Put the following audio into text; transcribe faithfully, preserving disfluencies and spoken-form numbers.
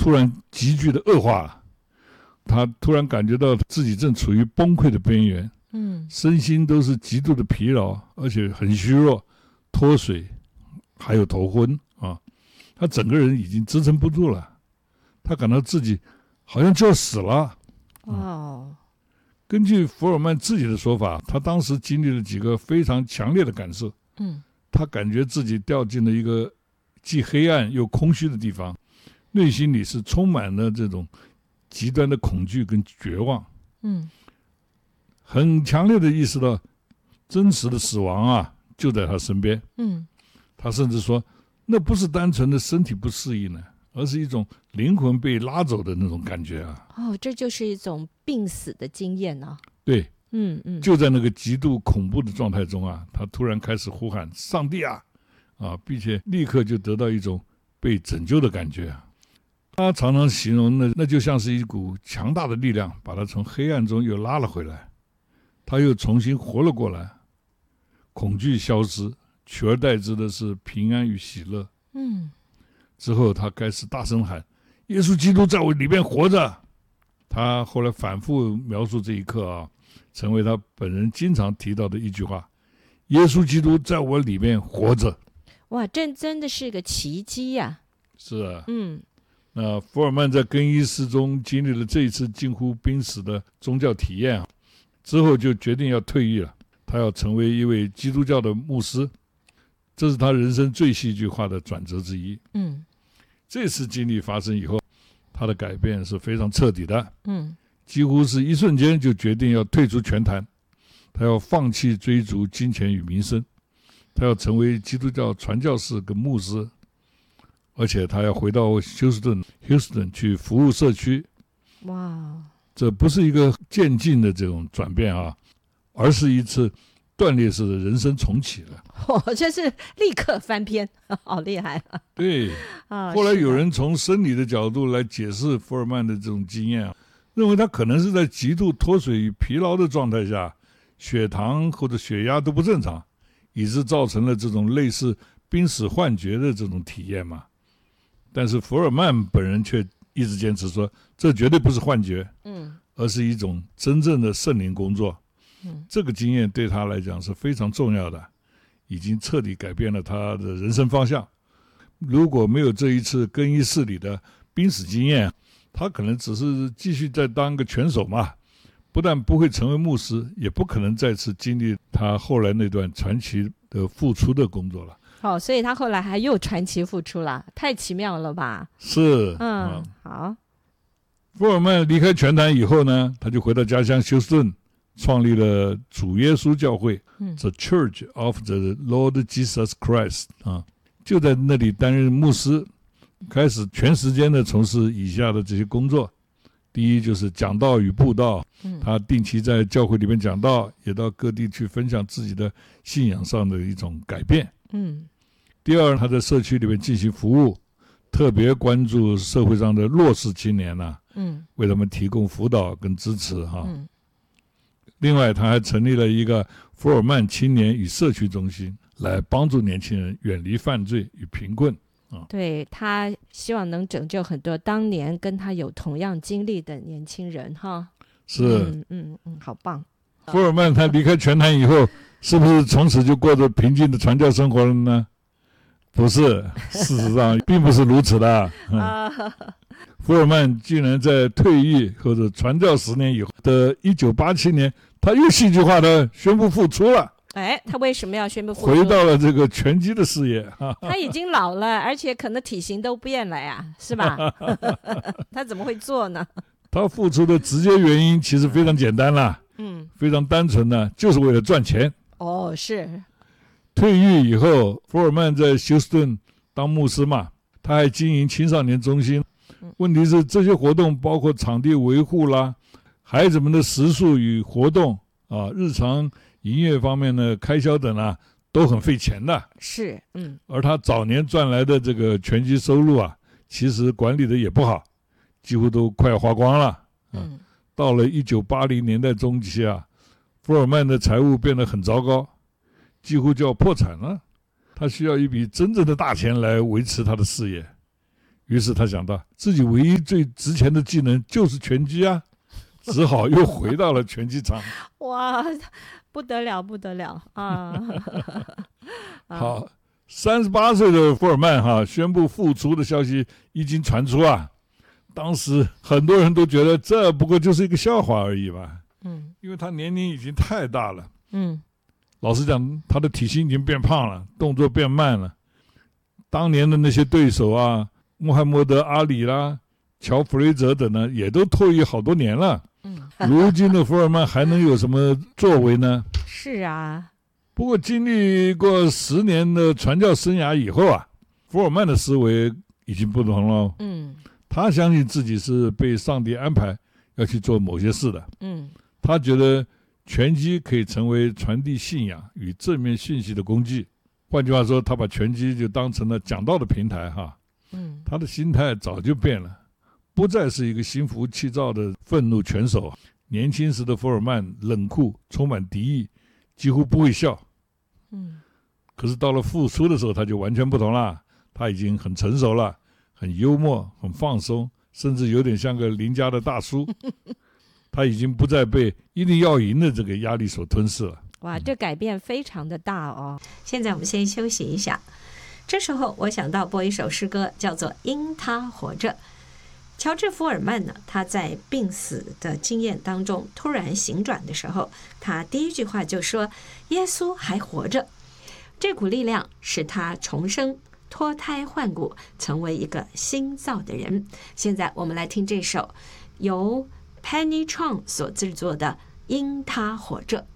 突然急剧的恶化，他突然感觉到自己正处于崩溃的边缘， 嗯， 身心都是极度的疲劳，而且很虚弱，脱水，还有头昏啊，他整个人已经支撑不住了，他感到自己好像就要死了。 哦， 根据福尔曼自己的说法，他当时经历了几个非常强烈的感受。 嗯， 他感觉自己掉进了一个既黑暗又空虚的地方，内心里是充满了这种极端的恐惧跟绝望。 嗯， 很强烈的意识到真实的死亡啊就在他身边。 嗯， 他甚至说，那不是单纯的身体不适应呢，而是一种灵魂被拉走的那种感觉啊。 哦，这就是一种病死的经验呢、啊。 对， 嗯嗯， 就在那个极度恐怖的状态中啊，他突然开始呼喊上帝啊啊，并且立刻就得到一种被拯救的感觉。他常常形容那那就像是一股强大的力量，把他从黑暗中又拉了回来，他又重新活了过来，恐惧消失，取而代之的是平安与喜乐。 嗯， 之后他开始大声喊：耶稣基督在我里面活着。他后来反复描述这一刻啊，成为他本人经常提到的一句话：耶稣基督在我里面活着。 哇，这真的是个奇迹呀、啊！ 是啊， 嗯， 那福尔曼在更衣室中经历了这一次近乎濒死的宗教体验啊，之后就决定要退役了，他要成为一位基督教的牧师，这是他人生最戏剧化的转折之一。 嗯， 这次经历发生以后，他的改变是非常彻底的。 嗯， 几乎是一瞬间就决定要退出拳坛，他要放弃追逐金钱与名声，他要成为基督教传教士跟牧师，而且他要回到休斯顿 Houston 去服务社区。 哇， 这不是一个渐进的这种转变啊，而是一次断裂式的人生重启了。 哦，这是立刻翻篇，好厉害啊！ 对， 啊， 后来有人从生理的角度来解释福尔曼的这种经验啊，认为他可能是在极度脱水与疲劳的状态下，血糖或者血压都不正常，以致造成了这种类似濒死幻觉的这种体验嘛。但是福尔曼本人却一直坚持说，这绝对不是幻觉， 嗯， 而是一种真正的圣灵工作。 嗯， 这个经验对他来讲是非常重要的，已经彻底改变了他的人生方向。如果没有这一次更衣室里的濒死经验，他可能只是继续再当个拳手嘛，不但不会成为牧师，也不可能再次经历他后来那段传奇的付出的工作了。 哦，所以他后来还又传奇复出了，太奇妙了吧？ 是， 嗯， 嗯， 好。 福尔曼离开拳坛以后呢，他就回到家乡休斯顿，创立了主耶稣教会、 嗯、 The Church of the Lord Jesus Christ 啊，就在那里担任牧师，开始全时间的从事以下的这些工作。第一就是讲道与布道， 嗯、 他定期在教会里面讲道，也到各地去分享自己的信仰上的一种改变。 嗯， 第二，他在社区里面进行服务，特别关注社会上的弱势青年啊， 嗯， 为他们提供辅导跟支持哈、啊。 嗯， 另外，他还成立了一个福尔曼青年与社区中心，来帮助年轻人远离犯罪与贫困。啊， 对，他希望能拯救很多当年跟他有同样经历的年轻人哈。 是， 嗯嗯嗯，好棒。 福尔曼他离开拳坛以后，是不是从此就过着平静的传教生活了呢？不是，事实上并不是如此的。嗯、福尔曼竟然在退役或者传教十年以后的一九八七年，他又戏剧化的宣布复出了。 哎，他为什么要宣布复出？ 回到了这个拳击的事业。 他已经老了，而且可能体型都变了呀，是吧？他怎么会做呢？ 他复出的直接原因其实非常简单啦， 嗯， 非常单纯的，就是为了赚钱。 哦，是。 退役以后，福尔曼在休斯顿当牧师嘛，他还经营青少年中心。问题是这些活动包括场地维护啦，孩子们的食宿与活动啊，日常营业方面的开销等啊，都很费钱的。 是，嗯。 而他早年赚来的这个拳击收入啊，其实管理的也不好，几乎都快要花光了。 嗯。 到了一九八零年代中期啊，福尔曼的财务变得很糟糕，几乎就要破产了。他需要一笔真正的大钱来维持他的事业。 于是他想到自己唯一最值钱的技能就是拳击啊，只好又回到了拳击场。 哇，不得了不得了啊！ 好，三十八岁的福尔曼哈宣布复出的消息一经传出啊，当时很多人都觉得这不过就是一个笑话而已吧。 嗯， 因为他年龄已经太大了。 嗯， 老实讲，他的体型已经变胖了，动作变慢了。当年的那些对手啊，穆罕默德·阿里啦、乔·弗雷泽等呢，也都退役好多年了。 嗯， 如今的福尔曼还能有什么作为呢？ 是啊。 不过经历过十年的传教生涯以后啊，福尔曼的思维已经不同了。 嗯， 他相信自己是被上帝安排要去做某些事的。 嗯， 他觉得拳击可以成为传递信仰与正面讯息的工具。换句话说，他把拳击就当成了讲道的平台哈。 嗯， 他的心态早就变了，不再是一个心浮气躁的愤怒拳手。年轻时的福尔曼冷酷，充满敌意，几乎不会笑。 嗯， 可是到了复出的时候，他就完全不同了。他已经很成熟了，很幽默，很放松，甚至有点像个邻家的大叔。他已经不再被一定要赢的这个压力所吞噬了。 哇，这改变非常的大哦。 现在我们先休息一下。这时候我想到播一首诗歌，叫做《因他活着》。乔治·福尔曼呢，他在病死的经验当中突然醒转的时候，他第一句话就说：“耶稣还活着。”这股力量使他重生，脱胎换骨，成为一个新造的人。现在我们来听这首由 Penny Chong 所制作的《因他活着》。